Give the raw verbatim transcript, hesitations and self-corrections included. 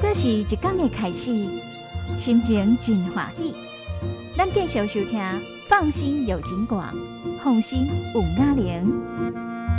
是一天的开始，心情真欢喜。咱继续收听《放心有景广》，放心有雅玲。